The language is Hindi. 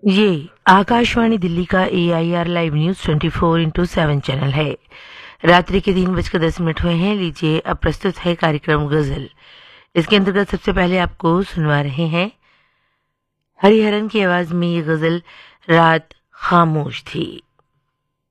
ये आकाशवाणी दिल्ली का AIR लाइव न्यूज 24/7 चैनल है। रात्रि के 3:10 हुए हैं। लीजिए अब प्रस्तुत है कार्यक्रम गजल। इसके अंतर्गत सबसे पहले आपको सुनवा रहे हैं हरिहरन की आवाज में ये गजल रात खामोश थी।